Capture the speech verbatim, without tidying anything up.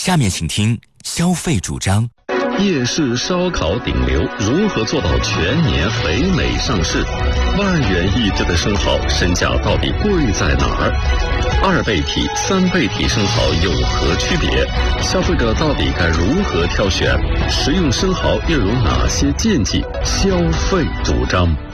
下面请听消费主张。 夜市烧烤顶流如何做到全年肥美上市？万元一只的生蚝身价到底贵在哪儿？二倍体、三倍体生蚝有何区别？消费者到底该如何挑选？食用生蚝又有哪些禁忌？消费主张。